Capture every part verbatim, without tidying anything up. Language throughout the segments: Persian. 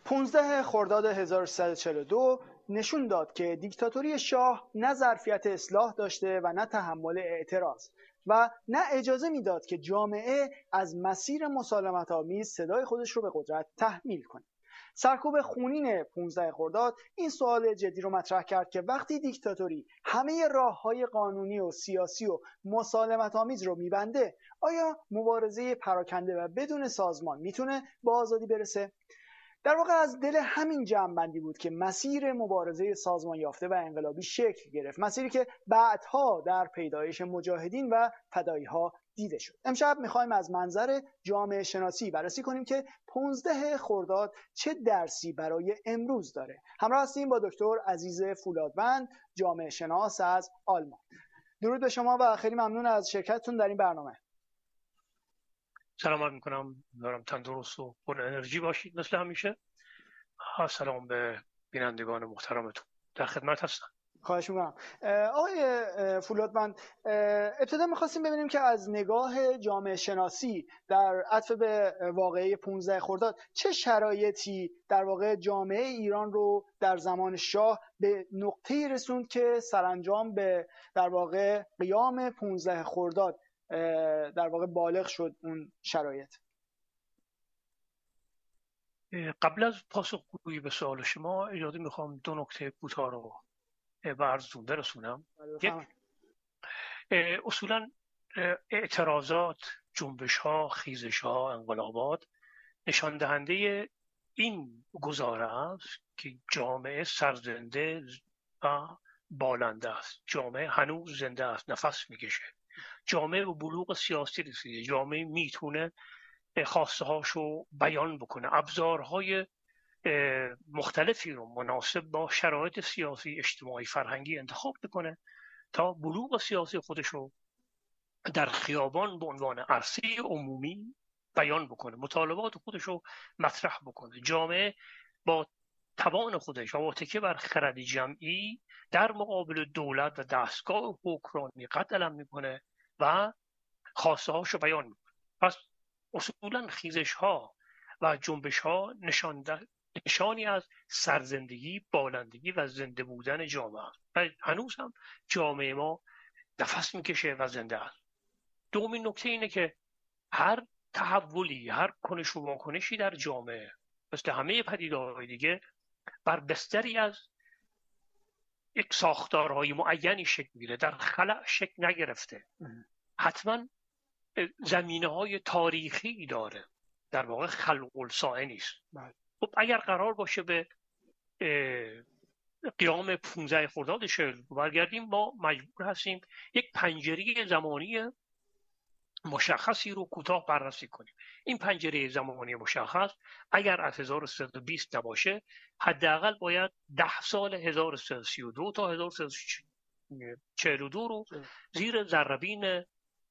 پانزده خرداد هزار و سیصد و چهل و دو نشون داد که دیکتاتوری شاه نه ظرفیت اصلاح داشته و نه تحمل اعتراض و نه اجازه میداد که جامعه از مسیر مسالمت‌آمیز صدای خودش رو به قدرت تحمیل کنه. سرکوب خونین پانزده خرداد این سوال جدی رو مطرح کرد که وقتی دیکتاتوری همه راه‌های قانونی و سیاسی و مسالمت‌آمیز رو میبنده، آیا مبارزه پراکنده و بدون سازمان میتونه به آزادی برسه؟ در واقع از دل همین جمع‌بندی بود که مسیر مبارزه سازمان یافته و انقلابی شکل گرفت، مسیری که بعدها در پیدایش مجاهدین و فدایی‌ها دیده شد. امشب می‌خوایم از منظر جامعه شناسی بررسی کنیم که پانزده خرداد چه درسی برای امروز داره. همراه هستیم با دکتر عزیز فولادوند، جامعه شناس از آلمان. درود به شما و خیلی ممنون از شرکتتون در این برنامه. سلام میکنم، دارم تندرست و پر انرژی باشید مثل همیشه. سلام به بینندگان محترمتون، در خدمت هستم. خواهش میکنم. آقای فولادوند، ابتدا میخواستیم ببینیم که از نگاه جامعه شناسی در عطف به واقعه پانزده خرداد چه شرایطی در واقع جامعه ایران رو در زمان شاه به نقطه‌ای رسوند که سرانجام به در واقع قیام پانزده خرداد در واقع بالغ شد اون شرایط. قبل از پاسخگویی به سوال شما اجازه میخوام دو نکته کوتاه رو به عرضتون برسونم. یک، اصولا اعتراضات، جنبش ها، خیزش ها، انقلابات نشان دهنده این گزاره است که جامعه سرزنده و بالنده است. جامعه هنوز زنده است، نفس میکشه. جامعه به بلوغ سیاسی رسیده. جامعه میتونه خواسته هاشو بیان بکنه، ابزارهای مختلفی رو مناسب با شرایط سیاسی، اجتماعی، فرهنگی انتخاب بکنه تا بلوغ سیاسی خودش رو در خیابان به عنوان عرصه عمومی بیان بکنه، مطالبات خودش رو مطرح بکنه. جامعه با توان خودش و با تکیه بر خرد جمعی در مقابل دولت و دستگاه حکمرانی قد علم میکنه و خواسته هاشو بیان میکنه. پس اصولا خیزش ها و جنبش ها نشان نشانی از سرزندگی، بالندگی و زنده بودن جامعه است و هنوز هم جامعه ما نفس میکشه و زنده است. دومین نکته اینه که هر تحولی، هر کنش و واکنشی در جامعه مثل همه پدیده‌های دیگه بر بستری از یک ساختارهای معینی شکل میگیره، در خلأ شکل نگرفته. حتما زمینه‌های تاریخی داره، در واقع خلق الساعه نیست. خب اگر قرار باشه به قیام پانزده خرداد شهر برگردیم، ما مجبور هستیم یک پنجره زمانی مشخصی رو کوتاه بررسی کنیم. این پنجره زمانی مشخص اگر از هزار و سیصد و بیست نباشه، حداقل باید ده سال هزار و سیصد و سی و دو تا هزار و سیصد و چهل و دو رو زیر ذره‌بین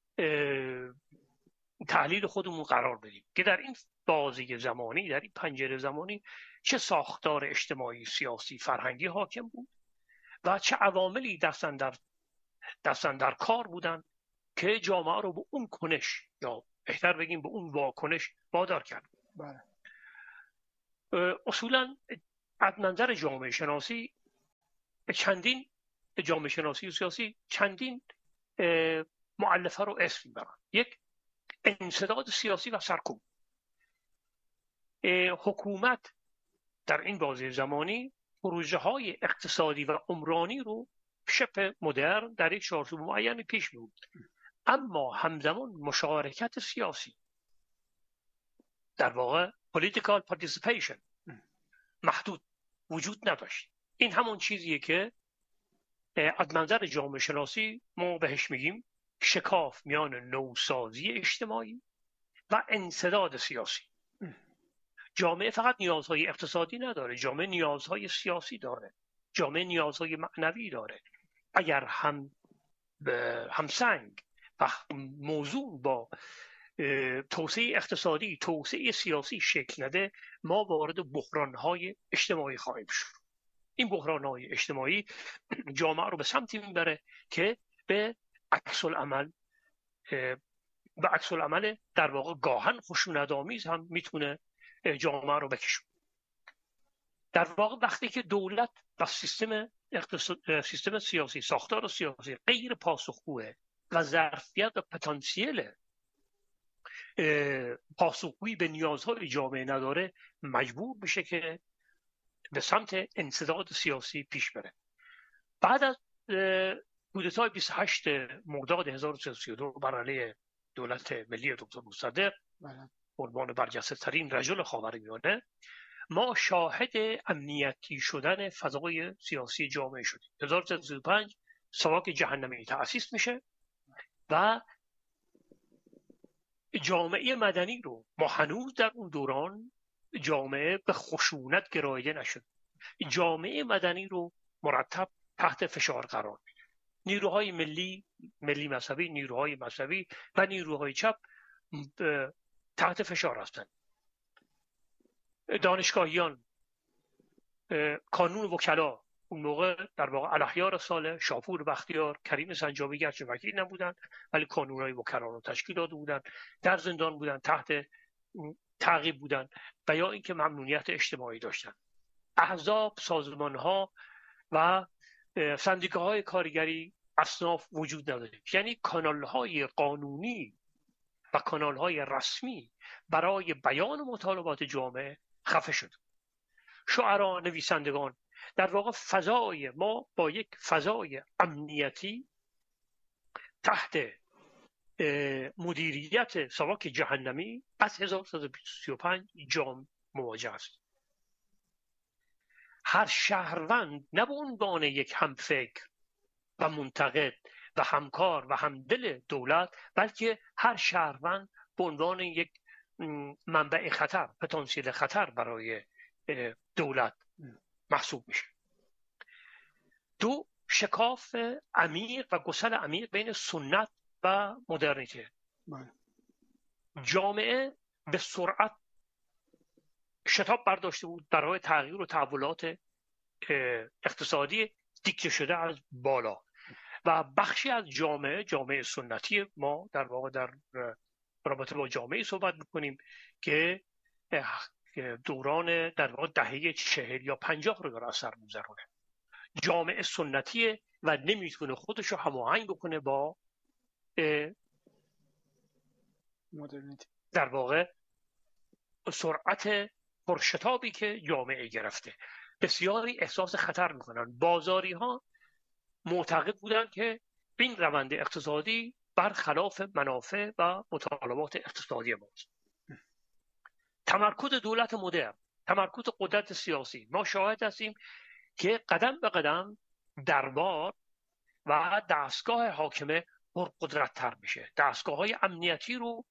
تحلیل خودمون قرار بدیم که در این بازه زمانی، در این پنجره زمانی چه ساختار اجتماعی، سیاسی، فرهنگی حاکم بود و چه عواملی دستن در دستن در کار بودن که جامعه رو به اون کنش، یا بهتر بگیم به اون واکنش وادار کرد. بله. اصولا از منظر جامعه شناسی چندین جامعه شناسی و سیاسی چندین مؤلفه رو اسم میبرن. یک، انسداد سیاسی و سرکوب. حکومت در این بازه زمانی پروژه های اقتصادی و عمرانی رو شبه مدرن در یک چارچوب معینی پیش می‌برد، اما همزمان مشارکت سیاسی، در واقع political participation، محدود وجود نداشت. این همون چیزیه که از منظر جامعه شناسی ما بهش میگیم شکاف میان نوسازی اجتماعی و انسداد سیاسی. جامعه فقط نیازهای اقتصادی نداره، جامعه نیازهای سیاسی داره، جامعه نیازهای معنوی داره. اگر هم همسنگ و موضوع با توسعه اقتصادی، توسعه سیاسی شکل نده، ما وارد بحران‌های اجتماعی خواهیم شد. این بحران‌های اجتماعی جامعه رو به سمتی میبره که به عکس العمل به عکس العمل در واقع گاهن خشونت‌آمیز هم میتونه جامعه رو بکشونه. در واقع وقتی که دولت و سیستم اقتصاد، سیستم سیاسی، ساختار سیاسی غیر پاسخگوه و ظرفیت و پتانسیل پاسخگویی به نیازهای جامعه نداره، مجبور بشه که به سمت انسداد سیاسی پیش بره. بعد از کودتای بیست و هشتم مرداد هزار و سیصد و سی و دو بر علیه دولت ملی دکتر مصدق، عنوان برجسته ترین رجل خاورمیانه، ما شاهد امنیتی شدن فضای سیاسی جامعه شدیم. هزار و سیصد و سی و پنج ساواک جهنمی تأسیس میشه و جامعه مدنی رو ما هنوز در اون دوران جامعه به خشونت گراییده نشد. جامعه مدنی رو مرتب تحت فشار قرار میده. نیروهای ملی، ملی مذهبی، نیروهای مذهبی و نیروهای چپ تحت فشار هستند. دانشگاهیان، کانون وکلا، اون موقع در واقع الاحیار صالح، شاپور بختیار، کریم سنجابی گرچه وکیل نبودن ولی کانونهای وکلا رو تشکیل داده بودن، در زندان بودن، تحت تعقیب بودن و یا اینکه ممنوعیت اجتماعی داشتن. احزاب، سازمانها و سندیکاهای کارگری، اصناف وجود نداره. یعنی کانالهای قانونی و کانالهای رسمی برای بیان مطالبات جامعه خفه شد. شعرا، نویسندگان، در واقع فضای ما با یک فضای امنیتی تحت مدیریت ساواک جهنمی از هزار و سیصد و سی و پنج جام مواجه است. هر شهروند نه به عنوان یک همفکر و منتقد و همکار و همدل دولت، بلکه هر شهروند به عنوان یک منبع خطر، پتانسیل خطر برای دولت محسوب میشه. دو، شکاف عمیق و گسل عمیق بین سنت و مدرنیته. جامعه به سرعت شتاب برداشته بود برای تغییر و تحولات اقتصادی دیکته شده از بالا و بخشی از جامعه، جامعه سنتی ما در واقع در رابطه با جامعه صحبت میکنیم که دوران در واقع دهه چهل یا پنجاه رو در اثر میگذرونه. جامعه سنتیه و نمیتونه خودش رو هماهنگ بکنه با مدرنیته، در واقع سرعت پرشتابی که جامعه گرفته. بسیاری احساس خطر میکنن. بازاری ها معتقد بودن که این روند اقتصادی برخلاف منافع و مطالبات اقتصادی ماست. تمرکز دولت مدرن، تمرکز قدرت سیاسی، ما شاهد هستیم که قدم به قدم دربار و دستگاه حاکمه پرقدرت‌تر میشه. دستگاه‌های امنیتی رو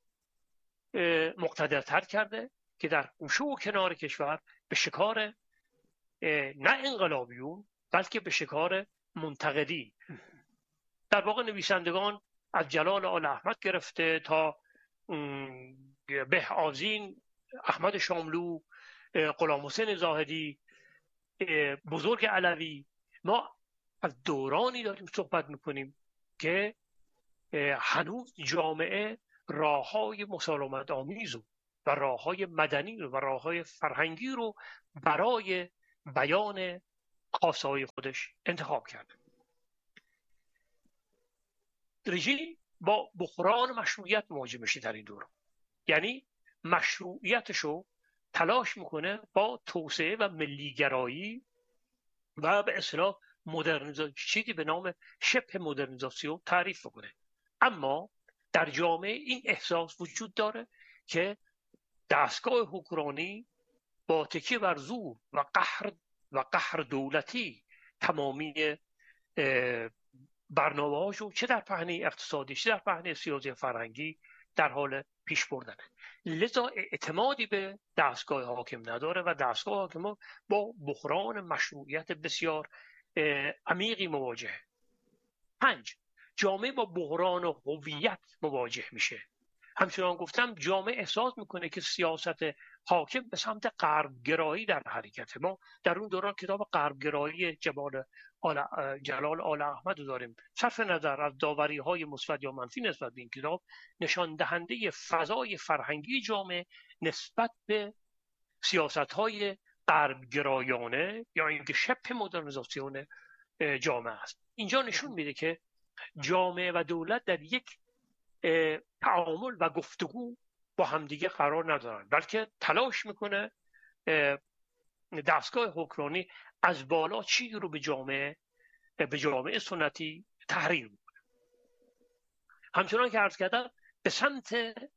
مقتدرتر کرده که در گوشه و کنار کشور به شکار نه انقلابیون بلکه به شکار منتقدی، در واقع نویسندگان از جلال آل احمد گرفته تا به آذین، احمد شاملو، غلام حسین زاهدی، بزرگ علوی، ما از دورانی داریم صحبت میکنیم که هنوز جامعه راههای مسالمت آمیز و راههای مدنی و راههای فرهنگی رو برای بیان خواسته‌های خودش انتخاب کرده. رژیم با بحران مشروعیت مواجه میشه در این دوران، یعنی مشروعیتش رو تلاش میکنه با توسعه و ملیگرایی و به اصطلاح مدرنیزاسیون، چیزی به نام شبه مدرنیزاسیون تعریف بکنه. اما در جامعه این احساس وجود داره که دستگاه حکمرانی با تکیه بر زور و قهر و قهر دولتی تمامی برنامه‌هاشو چه در پهنه اقتصادی چه در پهنه سیاسی فرهنگی در حال پیش بردنه. لذا اعتمادی به دستگاه حاکم نداره و دستگاه حاکم با بحران مشروعیت بسیار عمیقی مواجهه. پنج، جامعه با بحران هویت مواجه میشه. همچنان گفتم جامعه احساس میکنه که سیاست حاکم به سمت غربگرایی در حرکت. ما در اون دوران کتاب غربگرایی جلال آل جلال آل احمد داریم. صرف نظر از داوری های مثبت یا منفی نسبت به این کتاب، نشان دهنده فضای فرهنگی جامعه نسبت به سیاست های غربگرایانه یا اینکه شبه مدرنیزاسیون جامعه است. اینجا نشون میده که جامعه و دولت در یک تعامل و گفتگو با همدیگه قرار ندارن، بلکه تلاش میکنه دستگاه حکمرانی از بالا چیزی رو به جامعه به جامعه سنتی تحریر میکنه. همچنان که عرض کردم به سمت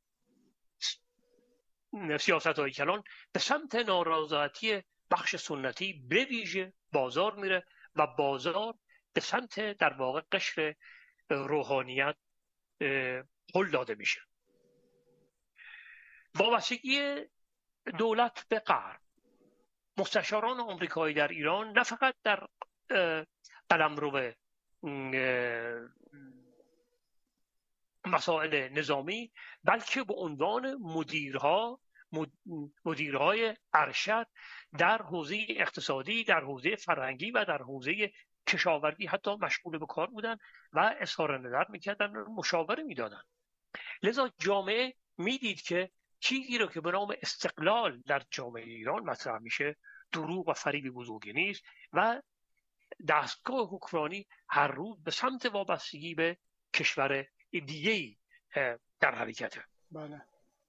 سیاست های کلان به سمت نارضایتی بخش سنتی به ویژه بازار میره و بازار به سمت در واقع قشر روحانیت هل داده میشه. وابستگی دولت به غرب، مستشاران آمریکایی در ایران نه فقط در قلمرو مسائل نظامی بلکه به عنوان مدیرها مدیرهای ارشد در حوزه اقتصادی، در حوزه فرهنگی و در حوزه کشاورزی حتی مشغول به کار بودن و اظهار نظر میکردن، مشاوره میدادن. لذا جامعه میدید که چیزی رو که به نام استقلال در جامعه ایران مطرح میشه دروغ و فریب بزرگی نیست و دستگاه حکمرانی هر روز به سمت وابستگی به کشور دیگه‌ای در حرکته. بله.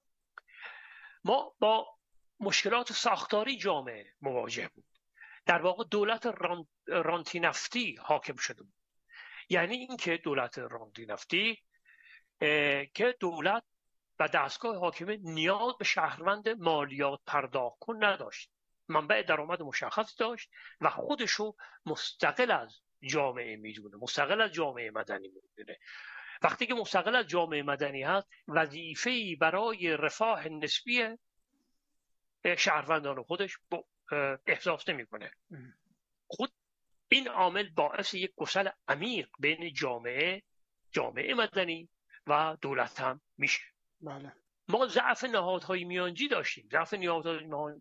ما با مشکلات ساختاری جامعه مواجه بود. در واقع دولت رانتی نفتی حاکم شده بود. یعنی اینکه دولت رانتی نفتی که دولت و دستگاه حاکمه نیاز به شهروند مالیات پرداخت کن نداشت، منبع درآمد مشخص داشت و خودشو مستقل از جامعه میدونه، مستقل از جامعه مدنی میدونه. وقتی که مستقل از جامعه مدنی هست وظیفه‌ای برای رفاه نسبی شهروندان خودش احساس نمی‌کنه. خود این عامل باعث یک گسل عمیق بین جامعه جامعه مدنی و دولت هم میشه. بله. ما ضعف نهادهای میانجی داشتیم، ضعف نهادهای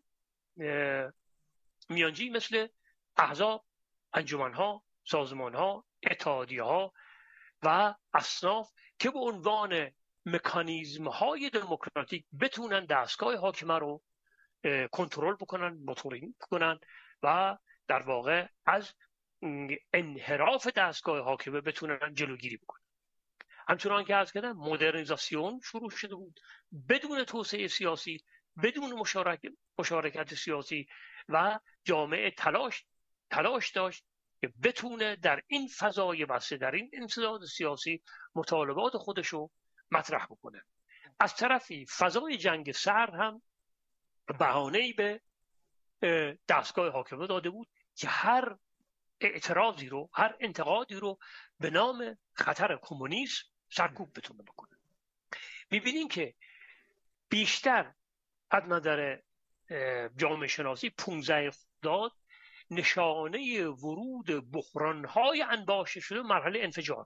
میانجی مثل احزاب، انجمنها، سازمانها، اتحادیه‌ها و اصناف که به عنوان مکانیزم‌های دموکراتیک بتونن دستگاه حاکمه رو کنترل بکنن، موتورینگ بکنن و در واقع از انحراف دستگاه حاکمه بتونن جلوگیری بکنن. همچنان که عرض کردم مدرنیزاسیون شروع شده بود بدون توسعه سیاسی، بدون مشارکت مشارکت سیاسی و جامعه تلاش تلاش داشت که بتونه در این فضای واسه در این انسداد سیاسی مطالبات خودشو مطرح بکنه. از طرفی فضای جنگ سرد هم بهانه‌ای به دستگاه حاکمه داده بود که هر اعتراضی رو، هر انتقادی رو به نام خطر کمونیسم سرکوب بتونه بکنه. می‌بینیم که بیشتر از نظر جامعه شناسی پانزده داد نشانه ورود بحران‌های انباشته شده مرحله انفجار.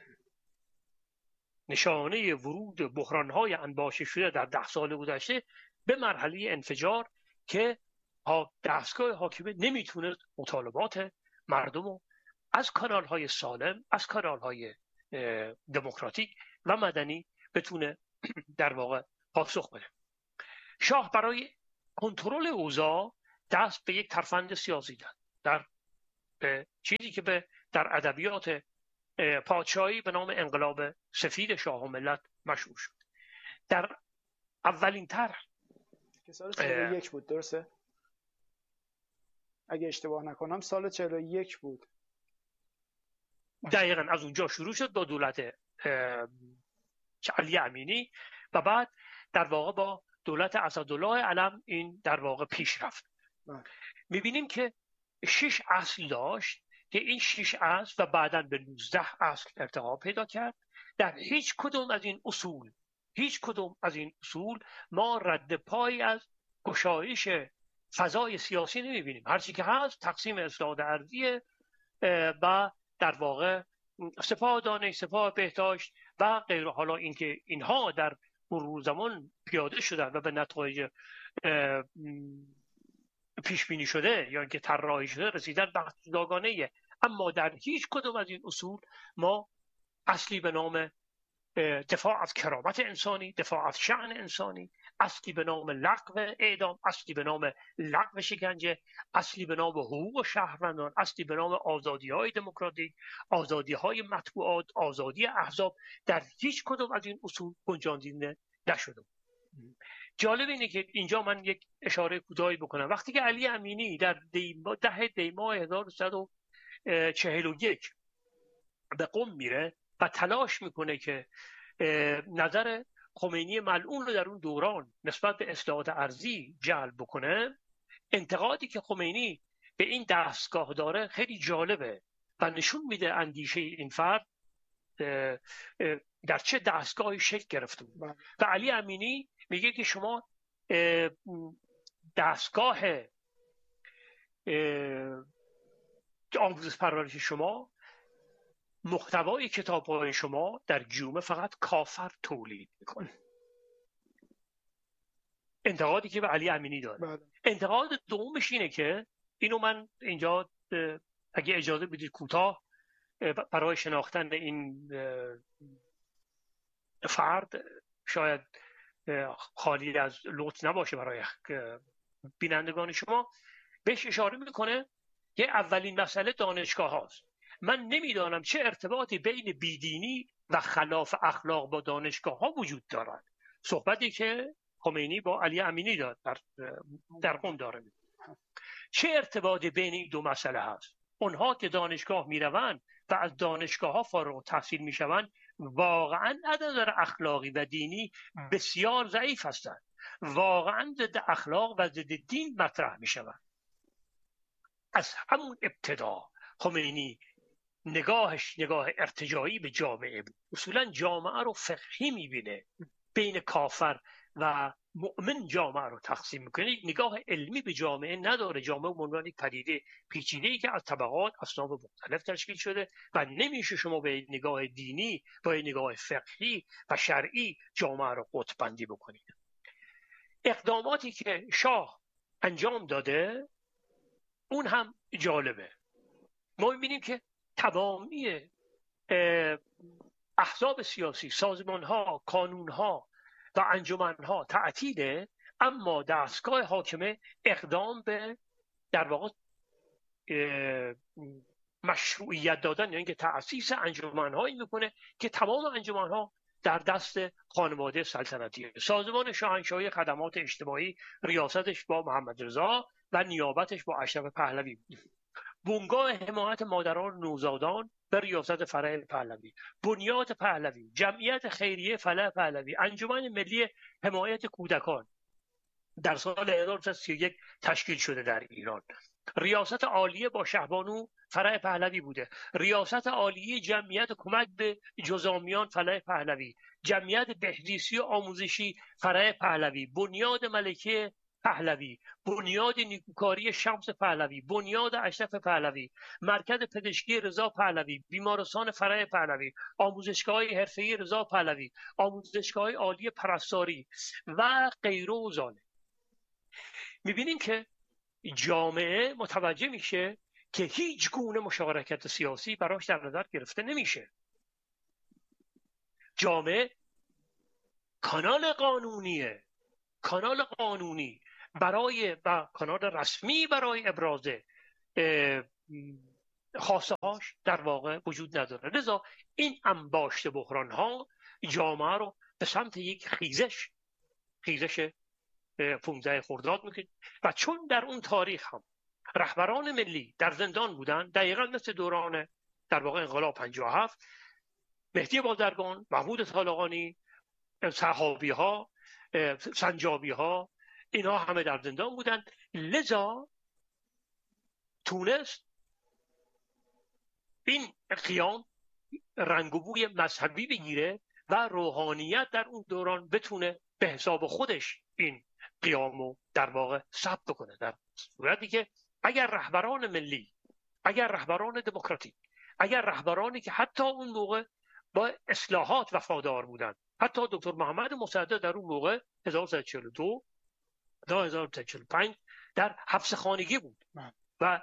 نشانه ورود بحران‌های انباشته شده در ده سال گذشته به مرحله انفجار که دستگاه حاکمه نمیتونه مطالبات مردم رو از کانال‌های سالم، از کانال‌های دموکراتیک و مدنی بتونه در واقع پاسخ بده. شاه برای کنترل اوضاع دست به یک ترفند سیاسی داد، در چیزی که به در ادبیات پادشاهی به نام انقلاب سفید شاه و ملت مشهور شد. در اولین طرح که سال چهل و یک بود، درسته؟ اگه اشتباه نکنم سال چهل و یک بود. دقیقاً از اونجا شروع شد با دولت علی امینی و بعد در واقع با دولت اسدالله علم این در واقع پیش رفت. میبینیم که شش اصل داشت که این شش اصل و بعداً به نوزده اصل ارتقا پیدا کرد. در هیچ کدوم از این اصول هیچ کدوم از این اصول ما رد پایی از گشایش فضای سیاسی نمیبینیم. هرچی که هست تقسیم اصلاحات ارضی و در واقع سپاه دانش، سپاه بهداشت و غیره. حالا اینکه اینها در مرور زمان پیاده شدن و به نتایج پیش بینی شده یا اینکه طراحی شده رسیدن بحث جداگانه‌ایه، اما در هیچ کدوم از این اصول ما اصلی به نام دفاع از کرامت انسانی، دفاع از شأن انسانی، اصلی به نام لغو اعدام، اصلی به نام لغو شکنجه، اصلی به نام حقوق شهروندان، اصلی به نام آزادی‌های دموکراتیک، آزادی‌های مطبوعات، آزادی احزاب. در هیچ کدوم از این اصول گنجانده نشده. جالب اینه که اینجا من یک اشاره کوتاهی بکنم. وقتی که علی امینی در دیما ده دی ماه هزار و سیصد و چهل و یک به قم میره و تلاش میکنه که نظر خمینی ملعون رو در اون دوران نسبت به اصلاحات ارضی جلب بکنه، انتقادی که خمینی به این دستگاه داره خیلی جالبه و نشون میده اندیشه این فرد در چه دستگاهی شکل گرفته بود. و علی امینی میگه که شما دستگاه آموزش پرورش شما، محتوای کتاب‌های شما در جامعه فقط کافر تولید میکنه. انتقادی که به علی امینی داره. انتقاد دومش اینه که اینو من اینجا اگه اجازه بدید کوتاه برای شناختن این فرد شاید خالی از لطف نباشه برای بینندگان شما، بهش اشاره میکنه که اولین مسئله دانشگاه هاست. من نمیدانم چه ارتباطی بین بیدینی و خلاف اخلاق با دانشگاه ها وجود دارد. صحبتی که خمینی با علی امینی داد در, در قم داره. چه ارتباطی بین این دو مسئله هست؟ اونها که دانشگاه میروند و از دانشگاه ها فارغ التحصیل میشوند واقعا از نظر اخلاقی و دینی بسیار ضعیف هستند، واقعا ضد اخلاق و ضد دین مطرح میشوند. از همون ابتدا خمینی نگاهش نگاه ارتجاعی به جامعه بود. اصولا جامعه رو فقهی میبینه، بین کافر و مؤمن جامعه رو تقسیم میکنه، نگاه علمی به جامعه نداره. جامعه به عنوان یک پدیده پیچیده‌ای که از طبقات اصناف مختلف تشکیل شده و نمیشه شما به نگاه دینی با نگاه فقهی و شرعی جامعه رو قطب بندی بکنید. اقداماتی که شاه انجام داده اون هم جالبه. ما می‌بینیم که تمامی احزاب سیاسی، سازمان‌ها، کانون‌ها و انجمن‌ها تعطیله، اما دستگاه حاکمه اقدام به در واقع مشروعیت دادن، یعنی که تأسیس انجمن‌هایی میکنه که تمام انجمن‌ها در دست خانواده سلطنتی. سازمان شاهنشاهی خدمات اجتماعی ریاستش با محمد رضا و نیابتش با اشرف پهلوی. بنگاه حمایت مادران نوزادان به ریاست فرح پهلوی، بنیاد پهلوی، جمعیت خیریه فلاح پهلوی، انجمن ملی حمایت کودکان در سال هزار و سیصد و سی و یک تشکیل شده در ایران. ریاست عالیه با شهبانو فرح پهلوی بوده، ریاست عالیه جمعیت کمک به جزامیان فلاح پهلوی، جمعیت بهزیستی و آموزشی فرح پهلوی، بنیاد ملکه پهلوی، بنیاد نیکوکاری شمس پهلوی، بنیاد اشرف پهلوی، مرکز پزشکی رضا پهلوی، بیمارستان فرح پهلوی، آموزشگاه حرفه‌ای رضا پهلوی، آموزشگاه عالی پرستاری و غیره و ذالک. می‌بینیم که جامعه متوجه میشه که هیچ گونه مشارکت سیاسی براش در نظر گرفته نمیشه. جامعه کانال قانونیه، کانال قانونی برای و کانال رسمی برای ابراز خواسته هاش در واقع وجود نداره. لذا این انباشت بحران ها جامعه رو به سمت یک خیزش خیزش پانزده خرداد میکنه و چون در اون تاریخ هم رهبران ملی در زندان بودن، دقیقاً مثل دوران در واقع انقلاب پنجاه و هفت، مهدی بازرگان، محمود طالقانی، صحابی ها، سنجابی ها، اینا همه در زندان بودن. لذا تونست این قیام رنگ و بوی مذهبی بگیره و روحانیت در اون دوران بتونه به حساب خودش این قیامو در واقع ثبت کنه، در صورتی که اگر رهبران ملی، اگر رهبران دموکراتیک، اگر رهبرانی که حتی اون موقع با اصلاحات وفادار بودن، حتی دکتر محمد مصدق در اون موقع هزار و سیصد و چهل و دو تا هزار و سیصد و چهل و پنج در حبس خانگی بود و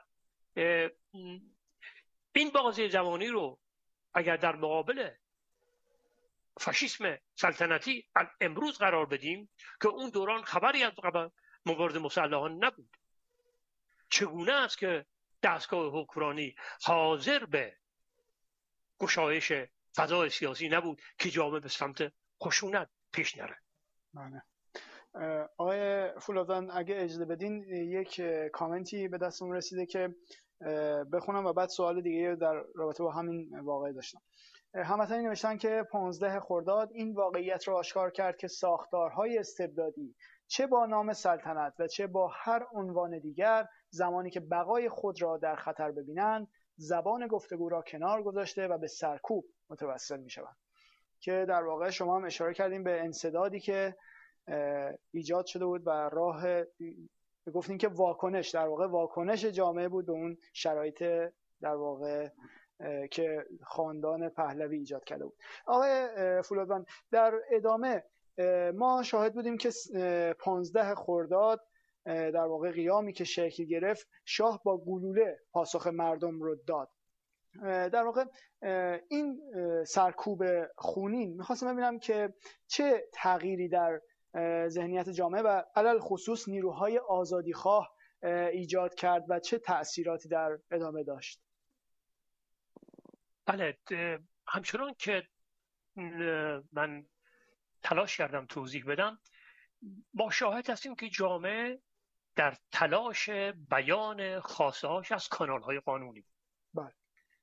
این بازی زمانی رو اگر در مقابل فاشیسم سلطنتی امروز قرار بدیم که اون دوران خبری از مبارزه مسلحانه نبود. چگونه است که دستگاه حکمرانی حاضر به گشایش فضای سیاسی نبود که جامعه به سمت خشونت پیش نره؟ بله. آقای فولادان اگه اجازه بدین یک کامنتی به دستمون رسیده که بخونم و بعد سوال دیگه در رابطه با همین واقعه داشتم. هموطنی نوشتن که پانزده خرداد این واقعیت را آشکار کرد که ساختارهای استبدادی چه با نام سلطنت و چه با هر عنوان دیگر زمانی که بقای خود را در خطر ببینند زبان گفتگو را کنار گذاشته و به سرکوب متوسل می شوند. که در واقع شما هم اشاره کردیم به انسدادی که ایجاد شده بود و راه گفتیم که واکنش در واقع واکنش جامعه بود به اون شرایط در واقع که خاندان پهلوی ایجاد کرده بود. آقای فولادوند در ادامه ما شاهد بودیم که پانزده خرداد در واقع قیامی که شکل گرفت شاه با گلوله پاسخ مردم رو داد. در واقع این سرکوب خونین میخواستم ببینم که چه تغییری در ذهنیت جامعه و علل خصوص نیروهای آزادیخواه ایجاد کرد و چه تأثیراتی در ادامه داشت. بله، همچنان که من تلاش کردم توضیح بدم، ما شاهد هستیم که جامعه در تلاش بیان خواسته‌هاش از کانال‌های قانونی بله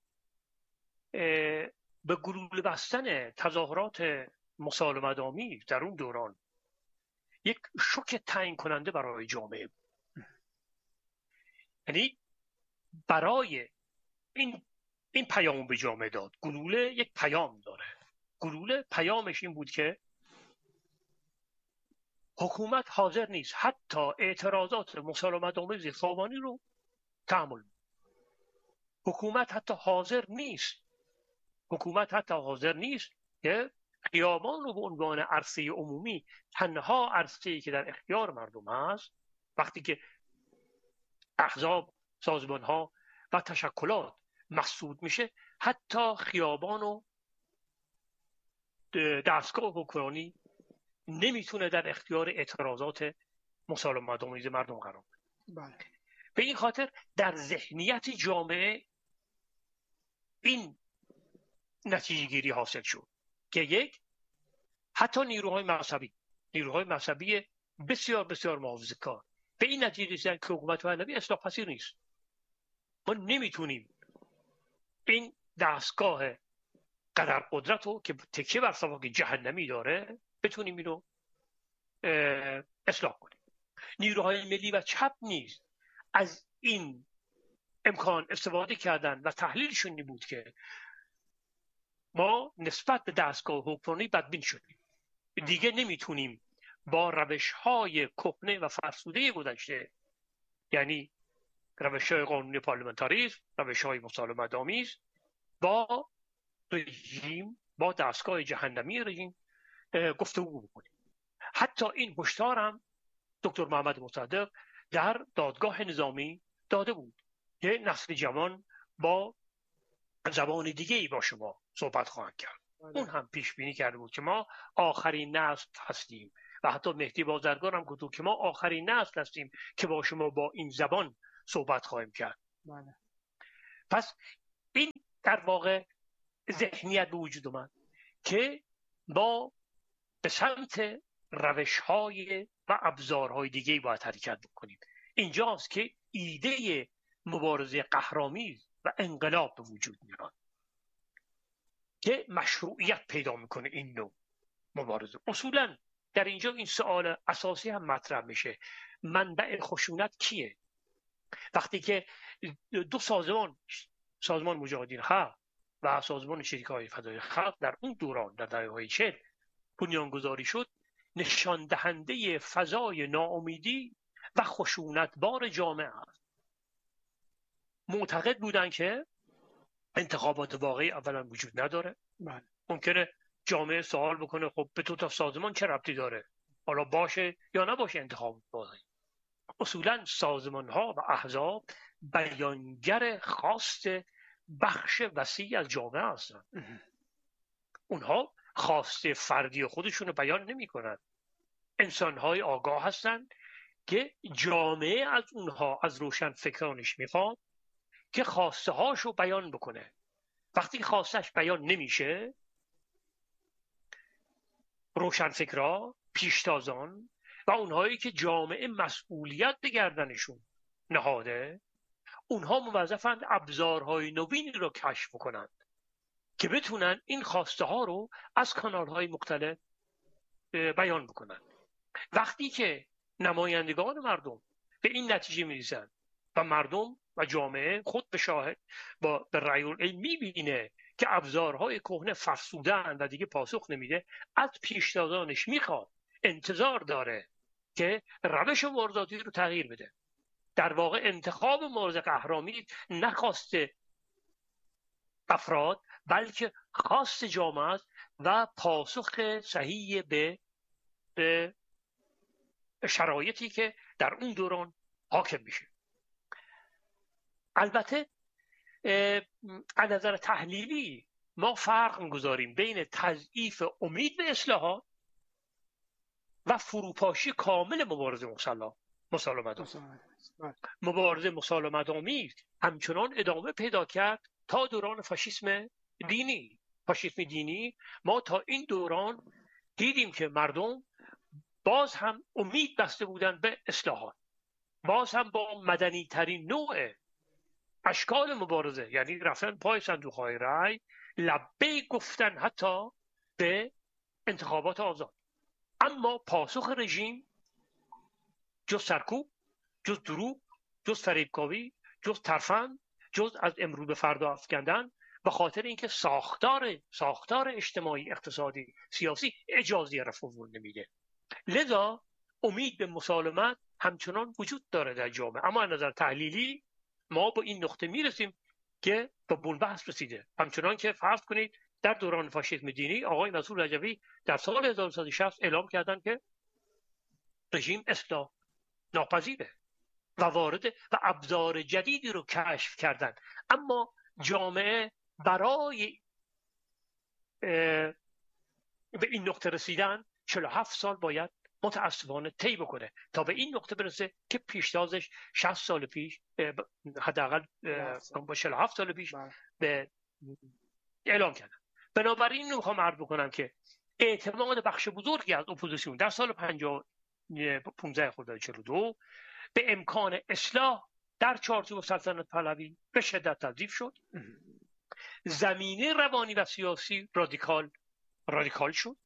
به گلوله بستن تظاهرات مسالمت‌آمیز در اون دوران یک شوک تعیین کننده برای جامعه بود. یعنی برای این این پیام به جامعه داد. گلوله یک پیام داره. گلوله پیامش این بود که حکومت حاضر نیست حتی اعتراضات مسالمت‌آمیز خوابانی رو تحمل. حکومت حتی حاضر نیست حکومت حتی حاضر نیست که خیابان رو به عنوان عرصه عمومی، تنها عرصه‌ای که در اختیار مردم هست، وقتی که احزاب، سازمان‌ها و تشکلات مسدود میشه، حتی خیابان و دستگاه حکمرانی نمیتونه در اختیار اعتراضات مسالمت‌آمیز مردم قرار بده. بله. به این خاطر در ذهنیت جامعه این نتیجه گیری حاصل شد که یک، حتی نیروهای مذهبی نیروهای مذهبی بسیار بسیار محافظه‌کار به این نتیجه رسیدن که حکومت پهلوی اصلاح پذیر نیست. ما نمیتونیم این دستگاه قدر قدرت رو که تکیه بر سواک جهنمی داره بتونیم اینو اصلاح کنیم. نیروهای ملی و چپ نیز از این امکان استفاده کردن و تحلیلشون این بود که ما نسبت به دستگاه حکمرانی بدبین شدیم، دیگه نمیتونیم با روش‌های کهنه و فرسوده گذشته، یعنی روش‌های قانونی پارلمانتاریسم، روش‌های مسالمت‌آمیز، با رژیم، با دستگاه جهنمی رژیم گفتگو بکنیم. حتی این هشدار هم دکتر محمد مصدق در دادگاه نظامی داده بود که نسل جوان با زبان دیگه‌ای با شما صحبت خواهند کرد. اون هم پیش بینی کرده بود که ما آخرین نسل هستیم و حتی مهدی بازرگان هم گفت که ما آخرین نسل هستیم که با شما با این زبان صحبت خواهیم کرد. بله. پس این در واقع ذهنیت به وجود اومد که ما به سمت روش‌های و ابزارهای دیگه‌ای باید حرکت بکنیم. اینجاست که ایده مبارزه قهرآمیز و انقلاب به وجود میاد که مشروعیت پیدا میکنه. این نوع مبارزه اصولا در اینجا این سوال اساسی هم مطرح میشه: منبع خشونت کیه؟ وقتی که دو سازمان، سازمان مجاهدین خلق و سازمان شریک‌های فدای خلق در اون دوران در دهه‌های چهل بنیانگذاری شد، نشان دهنده فضای ناامیدی و خشونتبار جامعه است. معتقد بودن که انتخابات واقعی اولا وجود نداره. بله. ممکنه جامعه سوال بکنه خب به تو تا سازمان چه ربطی داره، حالا باشه یا نباشه انتخابات واقعی. اصولا سازمان ها و احزاب بیانگر خواست بخش وسیع از جامعه هستند. اونها خواسته فردی خودشون رو بیان نمی کنن. انسان‌های آگاه هستند که جامعه از اونها، از روشن فکرانش میخواد که خواسته هاشو بیان بکنه. وقتی خواستش بیان نمیشه، روشن فکرها، پیشتازان و اونهایی که جامعه مسئولیت به گردنشون نهاده، اونها موظفند ابزارهای نوینی رو کشف کنند که بتونن این خواسته ها رو از کانال های مختلف بیان بکنن. وقتی که نمایندگان مردم به این نتیجه میرسن و مردم و جامعه خود به شاهد با به رأی العین میبینه که ابزارهای کهنه فرسودن و دیگه پاسخ نمیده، از پیشتازانش میخواد، انتظار داره که روش مبارزاتی رو تغییر بده. در واقع انتخاب مبارزه قهرامی نخواست افراد بلکه خواست جامعه است و پاسخ صحیح به به شرایطی که در اون دوران حاکم میشه. البته از نظر تحلیلی ما فرق میگذاریم بین تضعیف امید به اصلاحات و فروپاشی کامل مبارزه مسلح مسالمت مبارزه مسالمت آمیز همچنان ادامه پیدا کرد تا دوران فاشیسم دینی. فاشیسم دینی ما تا این دوران دیدیم که مردم باز هم امید بسته بودن به اصلاحات، باز هم با مدنی ترین نوع اشکال مبارزه، یعنی رفتن پای صندوق‌های رای، لبیک گفتن حتی به انتخابات آزاد. اما پاسخ رژیم جز سرکوب، جز دروغ، جز فریبکاری، جز ترفند، جز از امروز به فردا افکندن، به خاطر اینکه ساختار ساختار اجتماعی، اقتصادی، سیاسی اجازه رفع العموم نمیده. لذا امید به مسالمت همچنان وجود داره در جامعه. اما از نظر تحلیلی ما با این نقطه میرسیم که به بنبست رسیده. همچنان که فرض کنید در دوران فاشیسم دینی آقای مسعود رجوی در سال هزار و نهصد و شصت اعلام کردند که رژیم اصلاح ناپذیره و وارد و ابزار جدیدی رو کشف کردند. اما جامعه برای به این نقطه رسیدن چهل و هفت سال باید متاسفانه طی بکنه تا به این نقطه برسه که پیشتازش شصت سال پیش، حداقل با چهل و هفت سال پیش به اعلام کردن. بنابراین میخوام عرض بکنم که اعتماد بخش بزرگی از اپوزیسیون در سال پانزده خرداد چهل و دو به امکان اصلاح در چارچوب سلطنت پهلوی به شدت تضعیف شد. زمینه روانی و سیاسی رادیکال رادیکال شد.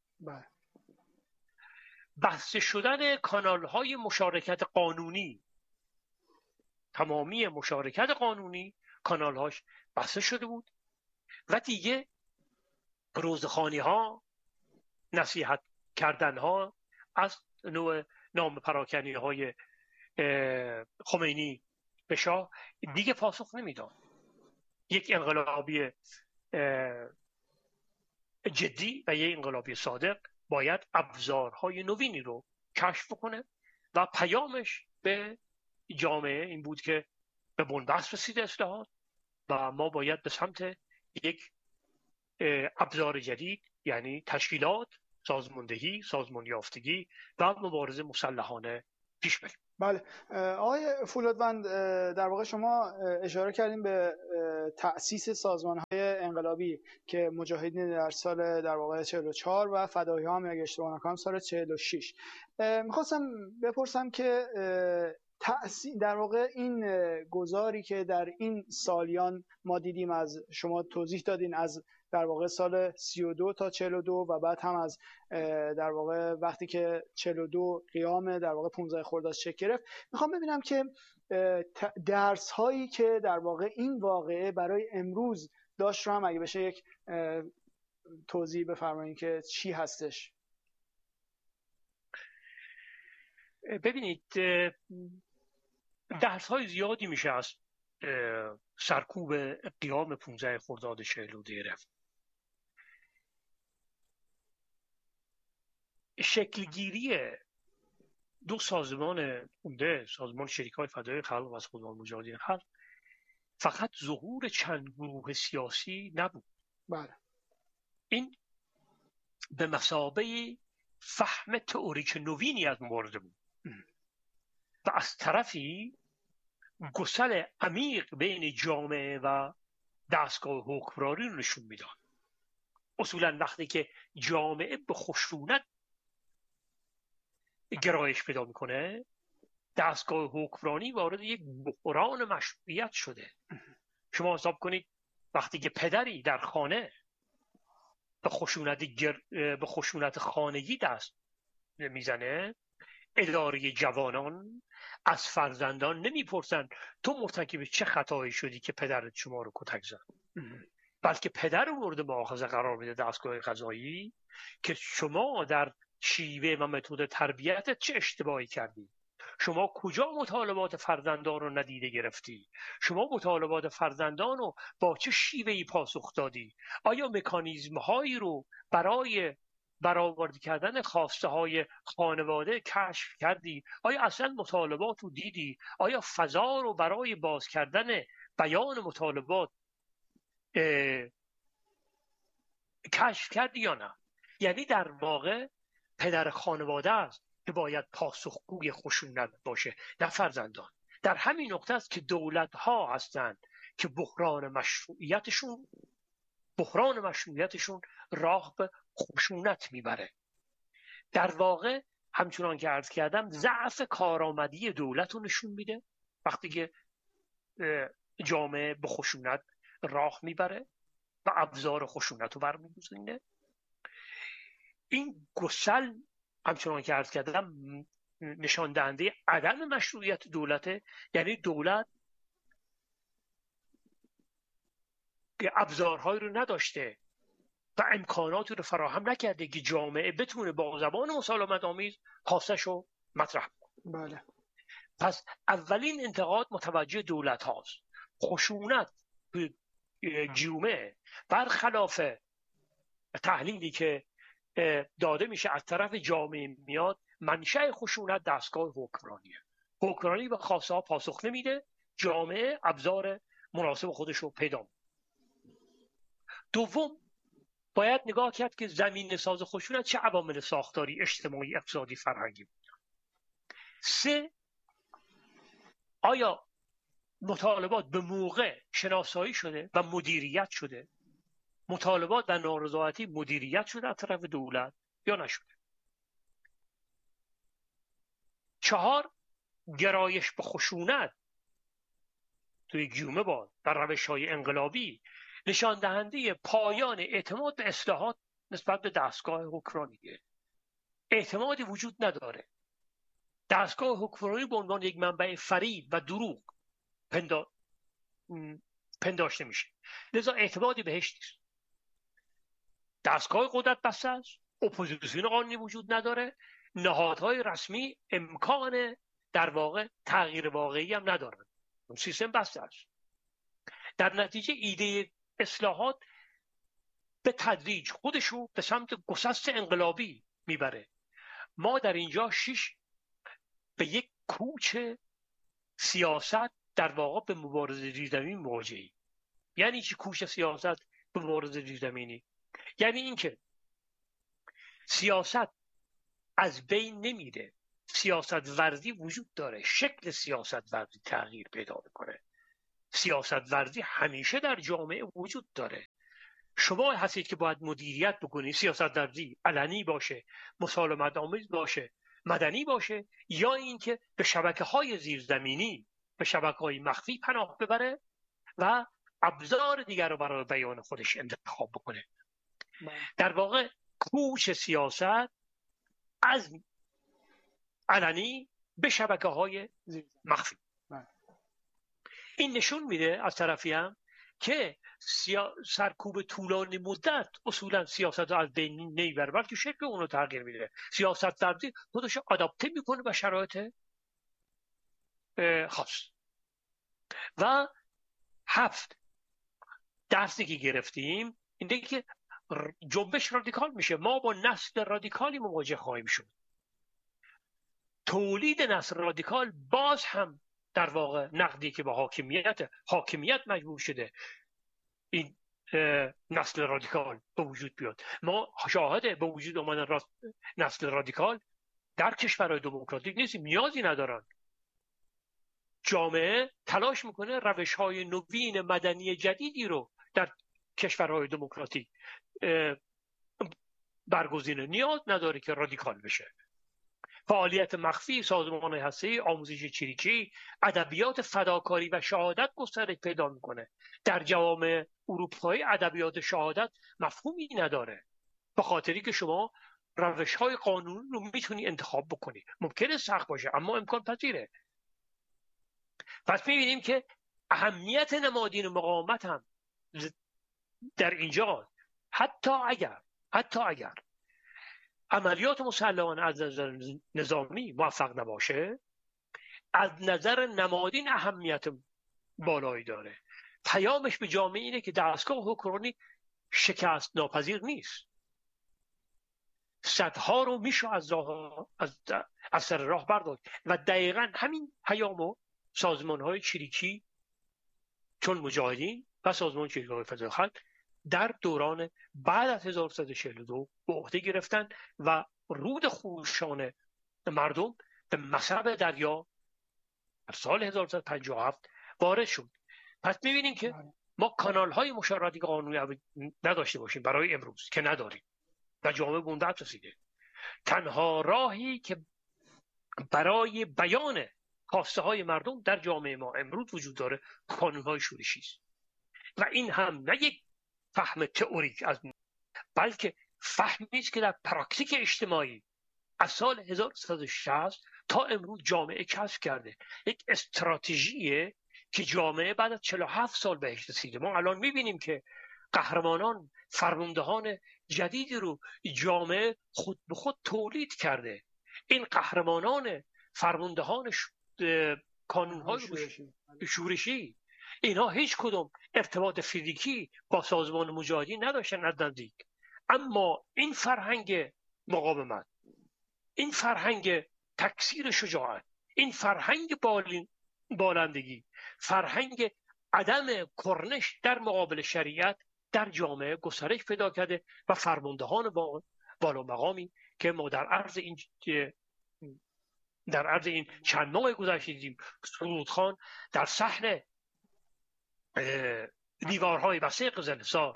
بسته شدن کانال‌های مشارکت قانونی، تمامی مشارکت قانونی کانال‌هاش بسته شده بود و دیگه روزخوانی‌ها، نصیحت کردن‌ها از نوع نام پراکنی‌های خمینی به شاه دیگه پاسخ نمیداد. یک انقلابی جدی و یک انقلابی صادق باید ابزارهای نوینی رو کشف کنه و پیامش به جامعه این بود که به بنبست رسیده اصلاحات و ما باید به سمت یک ابزار جدید، یعنی تشکیلات، سازماندهی، سازمان یافتگی و مبارزه مسلحانه پیش بریم. بله آقای فولادوند، در واقع شما اشاره کردیم به تأسیس سازمان‌های انقلابی که مجاهدین در سال در واقع چهل و چهار و فدایی‌ها هم اگه اشتباه نکنم سال چهل و شش. می‌خواستم بپرسم که تأسیس در واقع این گذاری که در این سالیان ما دیدیم، از شما توضیح دادین از در واقع سال سی و دو تا چهل و دو و بعد هم از در واقع وقتی که چهل و دو قیام در واقع پانزده خرداد شکل گرفت، میخوام ببینم که درس هایی که در واقع این واقعه برای امروز داشت رو هم اگه بشه یک توضیح بفرمایید که چی هستش. ببینید درس های زیادی میشه از سرکوب قیام پانزده خرداد چهل و دو گرفت. شکلگیری دو سازمان عمده، سازمان شریکای فدای خلق و سازمان مجاهدین خلق، فقط ظهور چند گروه سیاسی نبود. بله. این به مثابه فهم تئوریک نوینی از مبارزه بود و از طرفی گسل عمیق بین جامعه و دستگاه حکمرانی رو نشون میداد. اصولا وقتی که جامعه به خشونت گرایش پیدا میکنه، دستگاه حکمرانی وارد یک بحران مشروعیت شده. شما حساب کنید وقتی که پدری در خانه به خشونت گر... به خشونت خانگی دست میزنه، اداره جوانان از فرزندان نمیپرسن تو مرتکب چه خطایی شدی که پدرت شما رو کتک زد، بلکه پدر رو مورد مؤاخذه قرار میده دستگاه قضایی که شما در شیوه و متد تربیتت چه اشتباهی کردی، شما کجا مطالبات فرزندان رو ندیده گرفتی، شما مطالبات فرزندان رو با چه شیوهی پاسخ دادی، آیا مکانیزم هایی رو برای برآورده کردن خواسته های خانواده کشف کردی، آیا اصلا مطالبات رو دیدی، آیا فضا رو برای باز کردن بیان مطالبات کشف کردی یا نه؟ یعنی در واقع پدر خانواده است که باید پاسخگوی خشونت باشه، نه فرزندان. در همین نقطه است که دولت ها هستند که بحران مشروعیتشون بحران مشروعیتشون راه به خشونت میبره. در واقع همچنان که عرض کردم ضعف کارآمدی دولت رو نشون میده وقتی که جامعه به خشونت راه میبره و ابزار خشونت رو برمی‌گزینه. این گسل همچنان که عرض کردم نشان دهنده عدم مشروعیت دولته، یعنی دولت ابزارهایی رو نداشته و امکاناتی رو فراهم نکرده که جامعه بتونه با زبان مسالمت آمیز خواستش رو مطرح کنه. بله. پس اولین انتقاد متوجه دولت هاست. خشونت جامعه برخلاف تحلیلی که داده میشه از طرف جامعه میاد، منشأ خشونت دستگاه حکمرانیه. حکمرانی به خواسته ها پاسخ نمیده، جامعه ابزار مناسب خودش رو پیدا میکنه. دوم باید نگاه کرد که زمین ساز خشونت چه عوامل ساختاری، اجتماعی، اقتصادی، فرهنگی بود. سه، آیا مطالبات به موقع شناسایی شده و مدیریت شده؟ مطالبات و نارضایتی مدیریت شده از طرف دولت یا نشده؟ چهار، گرایش به خشونت توی جامعه با در روش‌های انقلابی نشان دهنده پایان اعتماد به اصلاحات نسبت به دستگاه حکمرانیه. اعتمادی وجود نداره. دستگاه حکمرانی به عنوان یک منبع فریب و دروغ پندا... پنداشته میشه، لذا اعتمادی بهش نیست. دستگاه قدرت بسته است، اپوزیسیون قانونی وجود نداره، نهادهای رسمی امکان در واقع تغییر واقعی هم ندارن، سیستم بسته است. در نتیجه ایده اصلاحات به تدریج خودشو به سمت گسست انقلابی میبره. ما در اینجا شش به یک کوچ سیاست در واقع به مبارزه زیرزمینی مواجهیم. یعنی چی کوچ سیاست به مبارزه زیرزمینی؟ یعنی اینکه سیاست از بین نمیره، سیاست ورزی وجود داره، شکل سیاست ورزی تغییر پیدا میکنه. سیاست ورزی همیشه در جامعه وجود داره. شما هستید که باید مدیریت بکنید. سیاست ورزی علنی باشه، مسالمت آمیز باشه، مدنی باشه، یا اینکه به شبکه‌های زیرزمینی، به شبکه‌های مخفی پناه ببره و ابزار دیگر رو برای بیان خودش انتخاب بکنه. در واقع کوچ سیاست از علنی به شبکه‌های مخفی. این نشون میده از طرفی هم که سیا... سرکوب طولانی مدت اصولا سیاست رو از بین نمیبره، بلکه شکل اون رو تغییر میده. سیاست ورزی خودش رو آداپته میکنه به شرایط خاص. و هفت، درسی که گرفتیم اینه که جنبش رادیکال میشه. ما با نسل رادیکالی مواجه خواهیم شد. تولید نسل رادیکال باز هم در واقع نقدی که به حاکمیت حاکمیت مجبور شده این نسل رادیکال به وجود بیاد. ما شاهد به وجود آمدن نسل رادیکال در کشورهای دموکراتیک نیستیم، نیازی ندارن. جامعه تلاش میکنه روش‌های نوین مدنی جدیدی رو در کشورهای دموکراتیک برگزینه، نیاز نداره که رادیکال بشه. فعالیت مخفی سازمان هسته‌ای، آموزش چریکی، ادبیات فداکاری و شهادت گسترش پیدا میکنه. در جوامع اروپایی ادبیات شهادت مفهومی نداره، به خاطری که شما روش‌های قانونی رو میتونی انتخاب بکنی. ممکنه سخت باشه اما امکان پذیره. پس میبینیم که اهمیت نمادین مقاومت هم در اینجا، حتی اگر حتی اگر عملیات مسلحانه از نظر نظامی موفق نباشه، از نظر نمادین اهمیت بالایی داره. پیامش به جامعه اینه که دستگاه حکمرانی شکست ناپذیر نیست. صدها رو میشه از راه از, از سر راه برداشت و دقیقاً همین پیامو سازمان‌های چریکی چون مجاهدین و سازمان چریک‌های فدای خلق در دوران بعد از هزار و سیصد و چهل و دو به عهده گرفتن و رود خروشان مردم به مصرع دریا در سال هزار و سیصد و پنجاه و هفت وارد شد. پس می‌بینیم که ما کانال‌های مشارکتی قانونی نداشته باشیم برای امروز که نداریم و جامعه به اون دست رسیده. تنها راهی که برای بیان خواسته های مردم در جامعه ما امروز وجود داره قانون‌های شورشی است و این هم نه یک فهم تئوریک از بلکه فهمی است که در پراکتیک اجتماعی از سال هزار و سیصد و شصت تا امروز جامعه کسب کرده. یک استراتژیه که جامعه بعد از چهل و هفت سال بهش رسیده. ما الان می‌بینیم که قهرمانان، فرماندهان جدیدی رو جامعه خود به خود تولید کرده. این قهرمانان، فرماندهان کانون‌های شورشی. شورشی اینها هیچ کدوم ارتباط فیزیکی با سازمان مجاهدین نداشتن از نزدیک، اما این فرهنگ مقاومت، این فرهنگ تکثیر شجاعت، این فرهنگ بالین بالندگی، فرهنگ عدم کرنش در مقابل شریعت در جامعه گسترش پیدا کرده و فرماندهان با بالا مقامی که ما در عرض این در عرض این چند ماه گذشته دیدیم سرودخان در صحن دیوارهای وثیق زلزار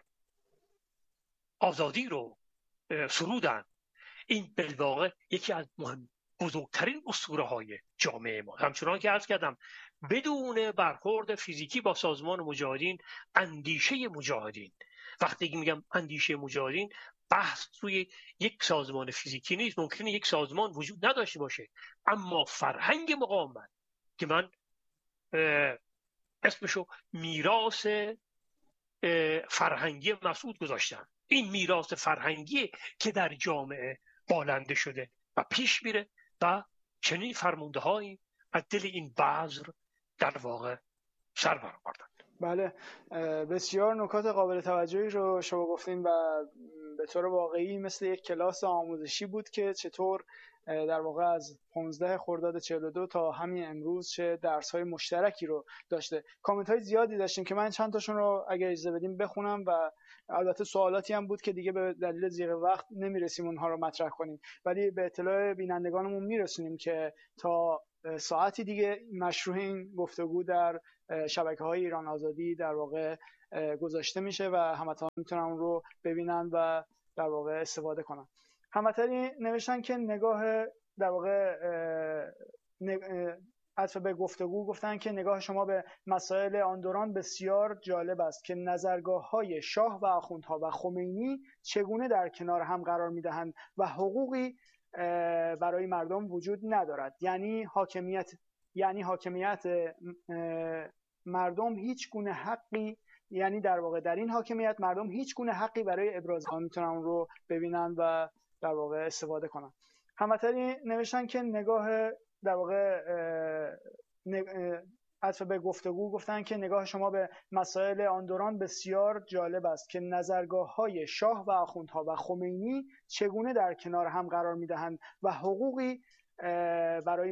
آزادی رو سرودن. این بالواقع یکی از مهم بزرگترین اسطوره های جامعه ما. همچنان که عرض کردم بدون برخورد فیزیکی با سازمان مجاهدین، اندیشه مجاهدین، وقتی میگم اندیشه مجاهدین بحث روی یک سازمان فیزیکی نیست. ممکنه یک سازمان وجود نداشته باشه اما فرهنگ مقاومت که من اسمشو میراث فرهنگی مسعود گذاشتم، این میراث فرهنگی که در جامعه بالنده شده و پیش میره و چنین فرمانده هایی از دل این بذر در واقع سر برآوردن. بله، بسیار نکات قابل توجهی رو شما گفتین و به طور واقعی مثل یک کلاس آموزشی بود که چطور در واقع از پانزده خرداد چهل و دو تا همین امروز چه درس‌های مشترکی رو داشته. کامنت‌های زیادی داشتیم که من چند تاشون رو اگه اجازه بدیم بخونم و البته سوالاتی هم بود که دیگه به دلیل ضیق وقت نمیرسیم اونها رو مطرح کنیم، ولی به اطلاع بینندگانمون میرسونیم که تا ساعتی دیگه مشروع این گفتگو در شبکه‌های ایران آزادی در واقع گذاشته میشه و هموطنان میتونن اون رو ببینن و در واقع استفاده کنن. هموطنی نوشتن که نگاه در واقع عطف به گفتگو گفتن که نگاه شما به مسائل آن دوران بسیار جالب است که نظرگاه‌های شاه و آخوندها و خمینی چگونه در کنار هم قرار می‌دهند و حقوقی برای مردم وجود ندارد. یعنی حاکمیت یعنی حاکمیت مردم هیچ گونه حقی یعنی در واقع در این حاکمیت مردم هیچ گونه حقی برای ابراز آن میتونن اون رو ببینن و در واقع استفاده کنن. هموطنی نوشتن که نگاه در واقع عطف به گفتگو گفتن که نگاه شما به مسائل آن دوران بسیار جالب است که نظرگاه‌های شاه و آخوندها و خمینی چگونه در کنار هم قرار می‌دهند و حقوقی برای